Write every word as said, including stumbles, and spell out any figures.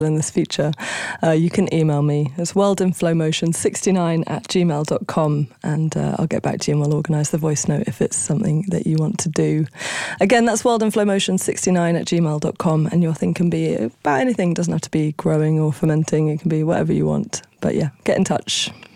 in this future, uh, you can email me. It's worldinflowmotion sixty-nine at gmail dot com, and uh, I'll get back to you and we'll organise the voice note if it's something that you want to do. Again, that's worldinflowmotion sixty-nine at gmail dot com, and your thing can be about anything. It doesn't have to be growing or fermenting. It can be whatever you want. But yeah, get in touch.